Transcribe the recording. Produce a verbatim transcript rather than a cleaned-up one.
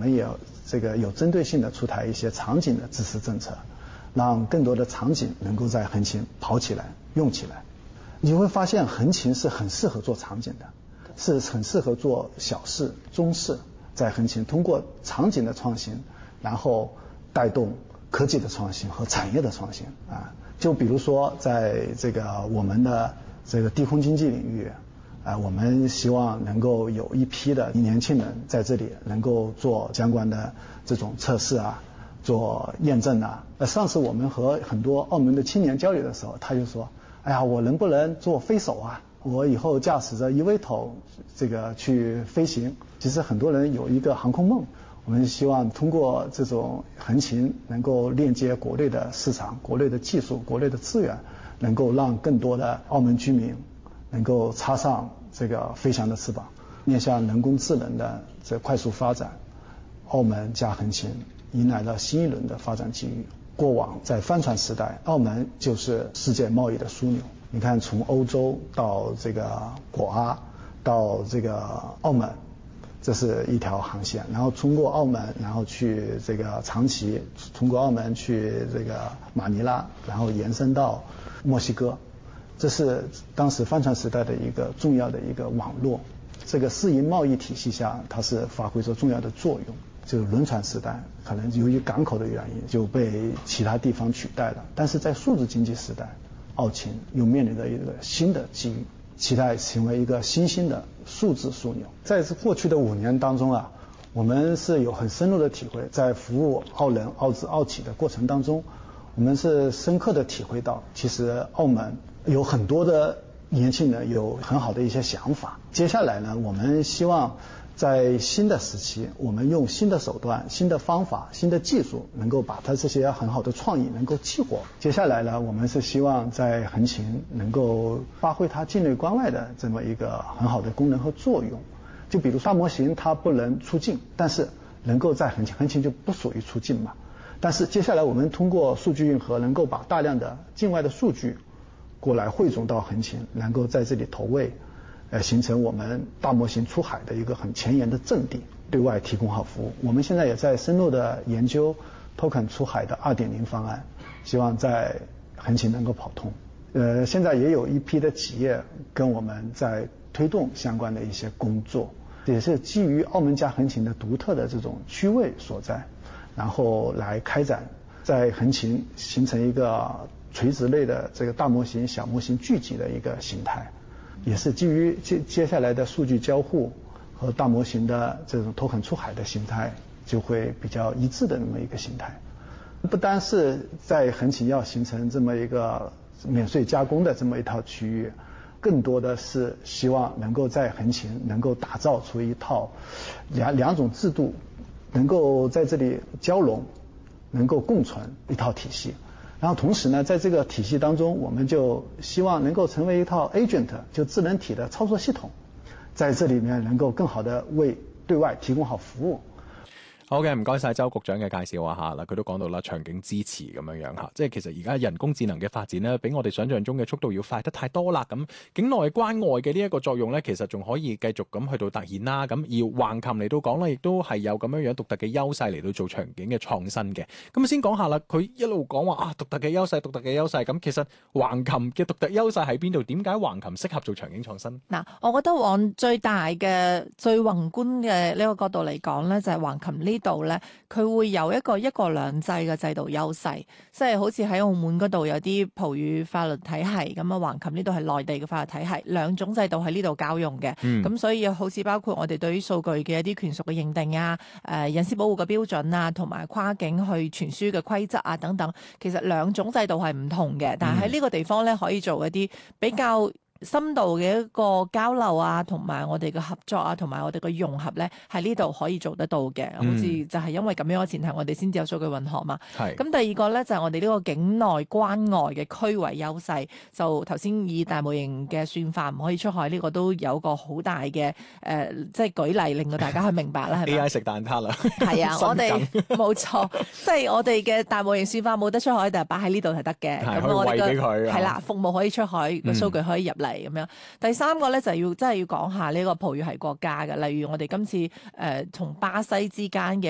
们也这个有针对性的出台一些场景的支持政策，让更多的场景能够在横琴跑起来、用起来。你会发现横琴是很适合做场景的，是很适合做小事、中事。在横琴通过场景的创新，然后带动科技的创新和产业的创新啊。就比如说在这个我们的这个低空经济领域啊，我们希望能够有一批的年轻人在这里能够做相关的这种测试啊，做验证啊。呃，上次我们和很多澳门的青年交流的时候，他就说：“哎呀，我能不能做飞手啊？我以后驾驶着 E V 头这个去飞行。”其实很多人有一个航空梦，我们希望通过这种横琴能够链接国内的市场、国内的技术、国内的资源，能够让更多的澳门居民能够插上这个飞翔的翅膀，面向人工智能的这快速发展，澳门加横琴迎来了新一轮的发展机遇。过往在帆船时代，澳门就是世界贸易的枢纽。你看，从欧洲到这个果阿，到这个澳门，这是一条航线，然后通过澳门，然后去这个长崎，通过澳门去这个马尼拉，然后延伸到墨西哥，这是当时帆船时代的一个重要的一个网络。这个私营贸易体系下，它是发挥着重要的作用。就是轮船时代，可能由于港口的原因就被其他地方取代了，但是在数字经济时代，澳琴又面临着一个新的机遇，期待成为一个新兴的数字枢纽。在过去的五年当中啊，我们是有很深入的体会，在服务澳人、澳资、澳企的过程当中，我们是深刻的体会到，其实澳门有很多的年轻人有很好的一些想法。接下来呢，我们希望在新的时期，我们用新的手段、新的方法、新的技术，能够把它这些很好的创意能够激活。接下来呢，我们是希望在横琴能够发挥它境内关外的这么一个很好的功能和作用。就比如大模型它不能出境，但是能够在横琴，横琴就不属于出境嘛。但是接下来我们通过数据运河，能够把大量的境外的数据过来汇总到横琴，能够在这里投喂。呃，形成我们大模型出海的一个很前沿的阵地，对外提供好服务。我们现在也在深入的研究 token 出海的 二点零 方案，希望在横琴能够跑通。呃，现在也有一批的企业跟我们在推动相关的一些工作，也是基于澳门加横琴的独特的这种区位所在，然后来开展在横琴形成一个垂直类的这个大模型、小模型聚集的一个形态。也是基于接接下来的数据交互和大模型的这种token出海的形态，就会比较一致的那么一个形态。不单是在横琴要形成这么一个免税加工的这么一套区域，更多的是希望能够在横琴能够打造出一套两两种制度能够在这里交融，能够共存一套体系。然后同时呢，在这个体系当中，我们就希望能够成为一套 agent， 就智能体的操作系统，在这里面能夠更好的為對外提供好服務。 好嘅，唔該晒周局長嘅介紹啊嚇嗱，佢都講到啦，場景支持咁樣樣嚇，即係其實而家人工智能嘅發展咧，比我哋想象中嘅速度要快得太多啦。咁境內關外嘅呢一個作用咧，其實仲可以繼續咁去到突顯啦。咁而橫琴嚟到講咧，亦都係有咁樣樣獨特嘅優勢嚟到做場景嘅創新嘅。咁先講下啦，佢一路講話啊獨特嘅優勢，獨特嘅優勢。咁其實橫琴嘅獨特優勢喺邊度？點解橫琴適合做場景創新？ 嗱，我覺得往最大嘅、最宏觀嘅呢個角度嚟講咧，就係橫琴呢度咧，佢會有一個一國兩制嘅制度優勢，即係好似喺澳門嗰度有啲葡語法律體系咁啊，橫琴呢度係內地嘅法律體系，兩種制度喺呢度交用嘅。咁、嗯、所以好似包括我哋對於數據嘅一啲權屬嘅認定啊、誒隱私保護嘅標準啊，同埋跨境去傳輸嘅規則啊等等，其實兩種制度係唔同嘅，但係喺呢個地方咧可以做一啲比較深度嘅一個交流啊，同埋我哋嘅合作啊，同埋我哋嘅融合咧，喺呢度可以做得到嘅。好似就係因為咁樣嘅前提，我哋先至有數據混合嘛。係。咁第二個咧就係、是、我哋呢個境內關外嘅區位優勢。就頭先以大模型嘅算法唔可以出海呢、這個都有個好大嘅誒、呃，即係舉例令到大家去明白啦，係咪 ？A I 食蛋撻啦。 係啊，我哋冇錯，即係我哋嘅大模型算法冇得出海，但係擺喺呢度係得嘅。咁我哋嘅係啦，服務可以出海，個數據可以入嚟。咁樣，第三個咧就要真係要講下呢個葡語系國家嘅，例如我哋今次誒同、呃、巴西之間嘅